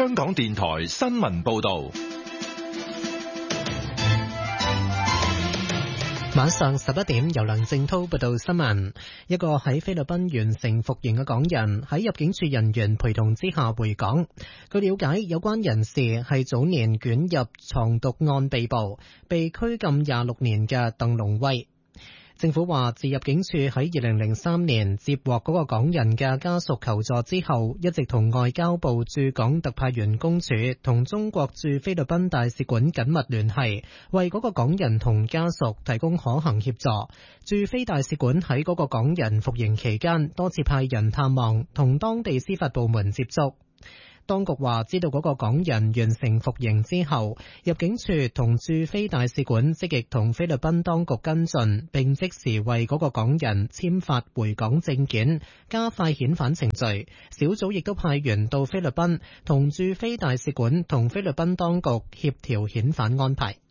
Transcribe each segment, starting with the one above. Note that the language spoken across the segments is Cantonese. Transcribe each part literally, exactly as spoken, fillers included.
香港電台新聞報道。 晚上十一點，由梁正濤報道新聞。一個喺菲律賓完成服刑嘅港人喺入境處人員陪同之下回港。據了解，有關人士係早年捲入藏毒案被捕、被拘禁廿六年嘅鄧龍威。政府話，自入境處喺二零零三年接獲嗰個港人嘅家屬求助之後，一直同外交部駐港特派員公署同中國駐菲律賓大使館緊密聯繫，為嗰個港人同家屬提供可行協助。駐菲大使館喺嗰個港人服刑期間，多次派人探望，同當地司法部門接觸。當局話知道嗰個港人完成服刑之後，入境處同駐菲大使館積極同菲律賓當局跟進，並即時為嗰個港人簽發回港證件，加快遣返程序。小組亦都派員到菲律賓同駐菲大使館同菲律賓當局協調遣返安排。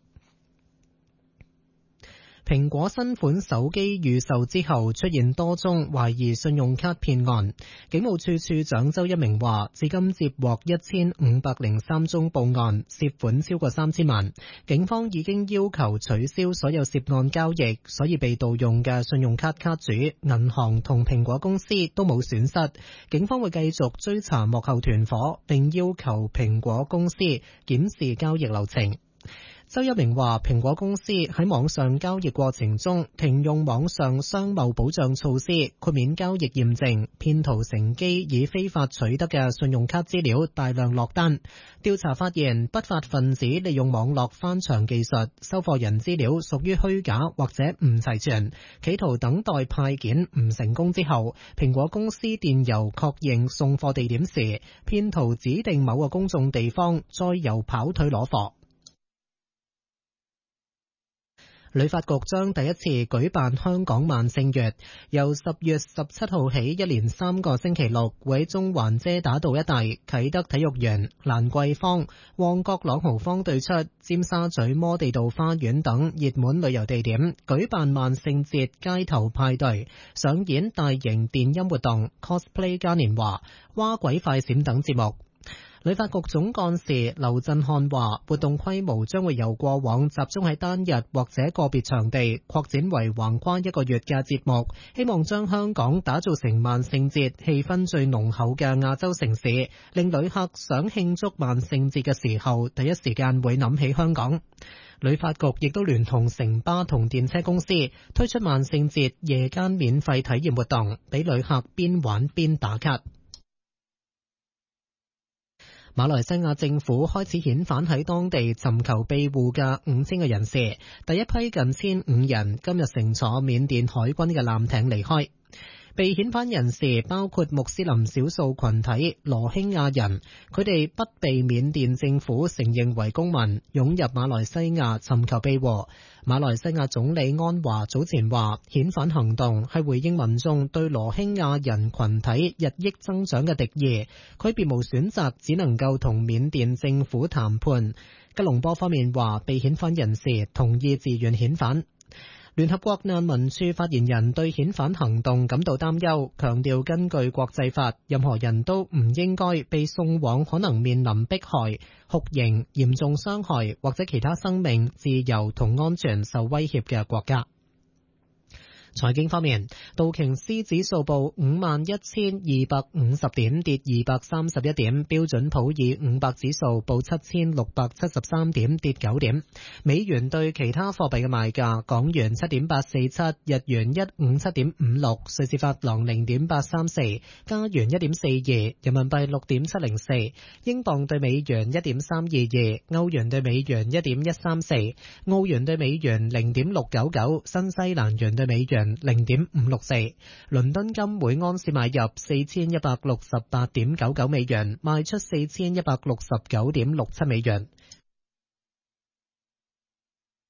蘋果新款手機預售之後出現多宗懷疑信用卡騙案，警務處處長周一鳴話，至今接獲一千五百零三宗報案，涉款超過三千萬。警方已經要求取消所有涉案交易，所以被盜用嘅信用卡卡主、銀行同蘋果公司都冇損失。警方會繼續追查幕後團夥，並要求蘋果公司檢視交易流程。周一鳴話，蘋果公司喺網上交易過程中停用網上商貿保障措施，豁免交易驗證，騙徒乘機以非法取得嘅信用卡資料大量落單。調查發現，不法分子利用網絡翻牆技術，收貨人資料屬於虛假或者唔齊全，企圖等待派件唔成功之後，蘋果公司電郵確認送貨地點時，騙徒指定某個公眾地方，再由跑腿攞貨。旅發局將第一次舉辦香港萬聖月，由十月十七號起，一連三個星期六，會喺中環遮打道一帶、啟德體育園、蘭桂坊、旺角朗豪坊對出、尖沙咀摩地道花園等熱門旅遊地點舉辦萬聖節街頭派對，上演大型電音活動、cosplay 嘉年華、蛙鬼快閃等節目。旅發局總幹事劉振漢話，活動規模將會由過往集中喺單日或者個別場地，擴展為橫跨一個月嘅節目，希望將香港打造成萬聖節氣氛最濃厚嘅亞洲城市，令旅客想慶祝萬聖節嘅時候，第一時間會諗起香港。旅發局亦都聯同城巴同電車公司推出萬聖節夜間免費體驗活動，俾旅客邊玩邊打卡。馬來西亞政府開始遣返喺當地尋求庇護嘅五千個人士，第一批近千五人今日乘坐緬甸海軍嘅艦艇離開。被遣返人士包括穆斯林少數群體羅興亞人，佢哋不被緬甸政府承認為公民，湧入馬來西亞尋求庇護。馬來西亞總理安華早前話，遣返行動係回應民眾對羅興亞人群體日益增長嘅敵意，佢別無選擇，只能夠同緬甸政府談判。吉隆坡方面話，被遣返人士同意自願遣返。聯合國難民署發言人對遣返行動感到擔憂，強調根據國際法，任何人都唔應該被送往可能面臨迫害、酷刑、嚴重傷害或者其他生命、自由同安全受威脅嘅國家。財經方面，道瓊斯指數報五萬一千二百五十點，跌二百三十一點；標準普爾五百指數報七千六百七十三點，跌九點。美元對其他貨幣嘅賣價：港元七點八四七，日元一五七點五六，瑞士法郎零點八三四，加元一點四二，人民幣六點七零四，英鎊對美元一點三二二，歐元對美元一點一三四，澳元對美元零點六九九，新西蘭元對美元零點五六四。倫敦金每安士買入四千一百六十八點九九美元，賣出四千一百六十九點六七美元。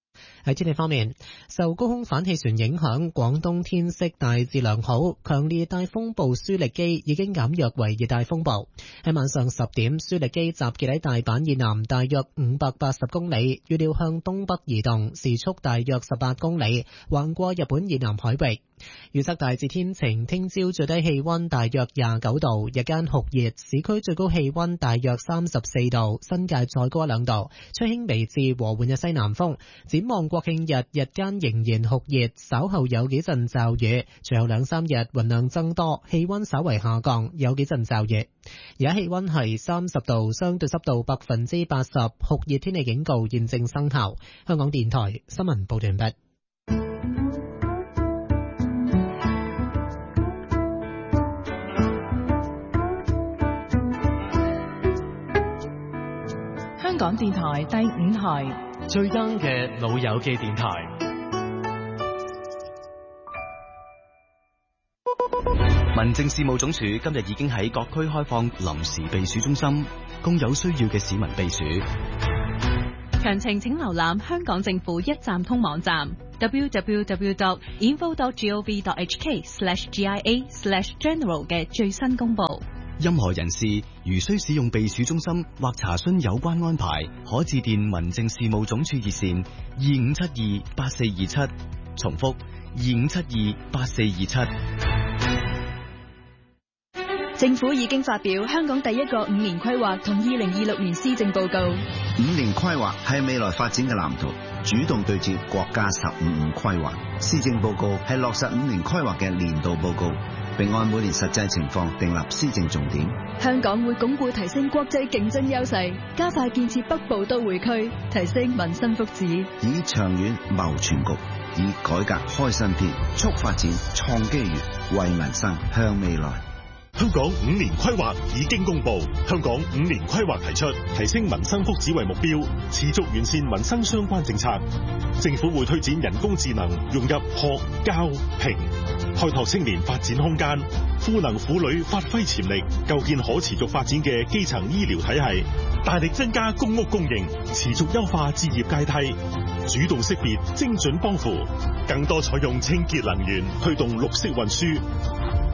喺天氣方面，受高空反氣旋影響，廣東天色大致良好，強烈熱帶風暴舒力基已經減弱為熱帶風暴。喺晚上十點，舒力基集結喺大阪以南大約五百八十公里，預料向東北移動，時速大約十八公里，橫過日本以南海域。預測大致天晴，聽朝最低氣溫大約廿九度，日間酷熱，市區最高氣溫大約三十四度，新界再高一兩度，吹輕微至和緩嘅西南風。展望國慶日，日間仍然酷熱，稍後有幾陣驟雨，隨後兩三日雲量增多，氣溫稍為下降，有幾陣驟雨。而家氣溫係三十度，相對濕度百分之八十，酷熱天氣警告現正生效。香港電台新聞報道完畢。 香港電台第五台最 young 嘅老友記電台。 民政事務總署今日已經喺各區開放臨時避暑中心，供有需要嘅市民避暑。 詳情請瀏覽香港政府一站通網站 double-u double-u double-u dot info dot gov dot h k slash g i a slash general 嘅最新公佈。 任何人士如需使用避暑中心或查詢有關安排，可致電民政事務總署熱線二五七二八四二七，重複二五七二八四二七。 政府已經發表香港第一個五年規劃同二零二六年施政報告。 五年規劃係未來發展嘅藍圖，主動對接國家十五五規劃。施政報告係落實五年規劃嘅年度報告，並按每年實際情況訂立施政重點。 香港會鞏固提升國際競爭優勢，加快建設北部都會區，提升民生福祉， 以長遠謀全局，以改革開新篇，促發展創機遇，為民生向未來。 香港五年規劃已經公布，香港五年規劃提出提升民生福祉為目標，持續完善民生相關政策。政府會推展人工智能融入學教評，開拓青年發展空間，賦能婦女發揮潛力，構建可持續發展嘅基層醫療體系，大力增加公屋供應，持續優化置業階梯，主動識別精準幫扶，更多採用清潔能源，推動綠色運輸。